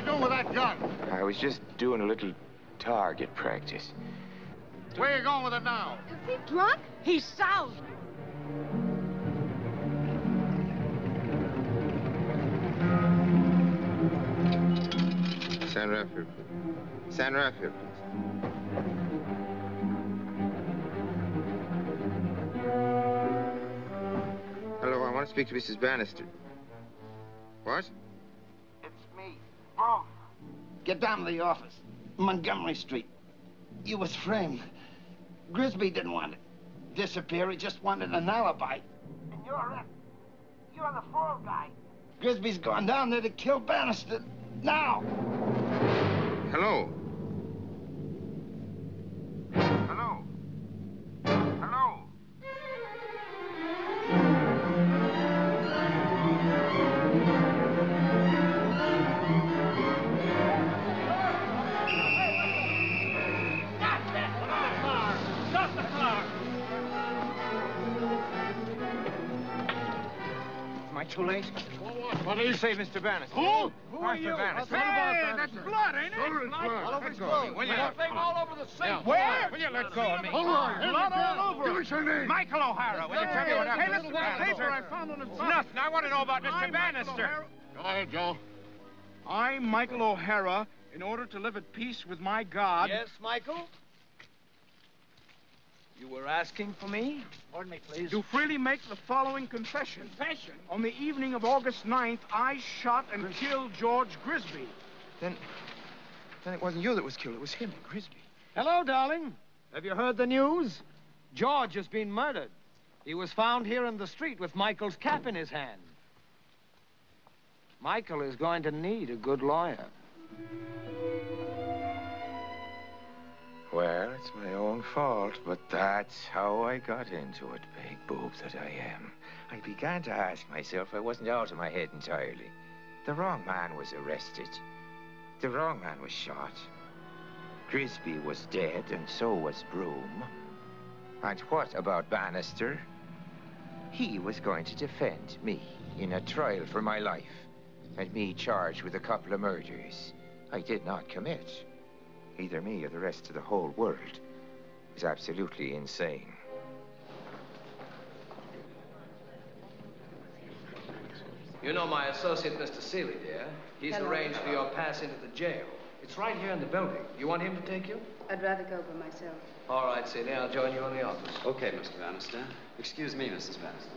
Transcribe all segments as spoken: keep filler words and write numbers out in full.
doing with that gun? I was just doing a little target practice. Where you going with it now? Is he drunk? He's soused. San Rafael, please. San Rafael, please. Hello, I want to speak to Missus Bannister. What? It's me, Broom. Get down to the office, Montgomery Street. You was framed. Grisby didn't want to disappear. He just wanted an alibi. And you're it. You're the fall guy. Grisby's gone down there to kill Bannister. Now! Hello? Hello? Hello? Stop the car! Am I too late? What do you say, Mister Bannister. Who? Who are Arthur you? Bannister. Hey, that's blood, ain't it? Sure it's blood. All over his Let go of clothes. me, will you? Blood all over the sink. Where? Will you let go of me? Hold on. Blood all over. Give us your name. Michael O'Hara. Will you tell me what happened? Hey, listen to that paper I found on his body. Nothing. I want to know about Mister I'm Bannister. Michael O'Hara. Go ahead, Joe. I'm Michael O'Hara. In order to live at peace with my God... Yes, Michael? You were asking for me? Pardon me, please. Do freely make the following confession. Confession? On the evening of August ninth, I shot and killed George Grisby. Then, then it wasn't you that was killed. It was him, Grisby. Hello, darling. Have you heard the news? George has been murdered. He was found here in the street with Michael's cap in his hand. Michael is going to need a good lawyer. Well, it's my own fault, but that's how I got into it, big boob that I am. I began to ask myself if I wasn't out of my head entirely. The wrong man was arrested. The wrong man was shot. Grisby was dead, and so was Broom. And what about Bannister? He was going to defend me in a trial for my life, and me charged with a couple of murders I did not commit. Either me or the rest of the whole world is absolutely insane. You know my associate, Mister Seeley, dear. He's Hello. arranged for your pass into the jail. It's right here in the building. You want him to take you? I'd rather go by myself. All right, Seeley. I'll join you in the office. Okay, Mister Bannister. Excuse me, Missus Bannister.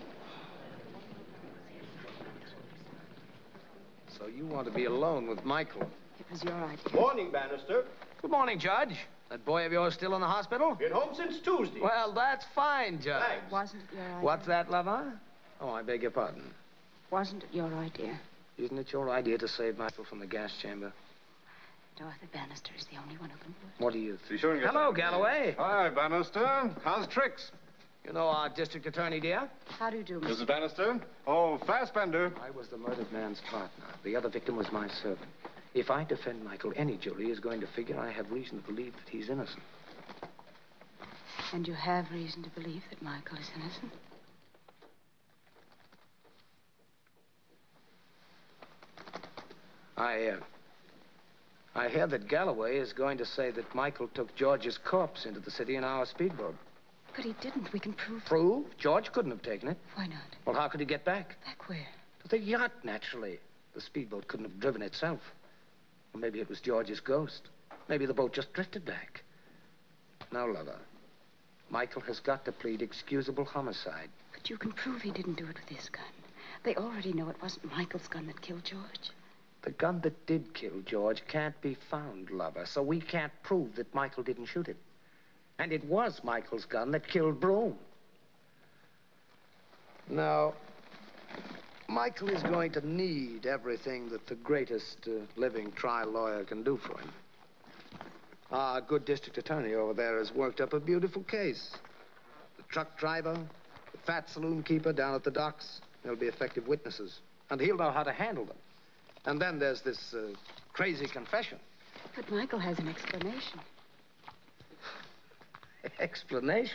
So you want to be alone with Michael? It was your idea. Morning, Bannister. Good morning, Judge. That boy of yours still in the hospital? Been home since Tuesday. Well, that's fine, Judge. Thanks. Wasn't it your idea? What's that, lover? Oh, I beg your pardon. Wasn't it your idea? Isn't it your idea to save Michael from the gas chamber? And Arthur Bannister is the only one who can do it. What do you think? Be sure and get- Hello, Galloway. Hi, Bannister. How's tricks? You know our district attorney, dear? How do you do, Mister Missus Bannister? Oh, Fassbender. I was the murdered man's partner. The other victim was my servant. If I defend Michael, any jury is going to figure I have reason to believe that he's innocent. And you have reason to believe that Michael is innocent? I, uh, I hear that Galloway is going to say that Michael took George's corpse into the city in our speedboat. But he didn't. We can prove... Prove? George couldn't have taken it. Why not? Well, how could he get back? Back where? To the yacht, naturally. The speedboat couldn't have driven itself. Or maybe it was George's ghost. Maybe the boat just drifted back. Now, lover, Michael has got to plead excusable homicide. But you can prove he didn't do it with his gun. They already know it wasn't Michael's gun that killed George. The gun that did kill George can't be found, lover, so we can't prove that Michael didn't shoot it. And it was Michael's gun that killed Broom. Now, Michael is going to need everything that the greatest uh, living trial lawyer can do for him. Our good district attorney over there has worked up a beautiful case. The truck driver, the fat saloon keeper down at the docks, they'll be effective witnesses. And he'll know how to handle them. And then there's this uh, crazy confession. But Michael has an explanation. Explanation?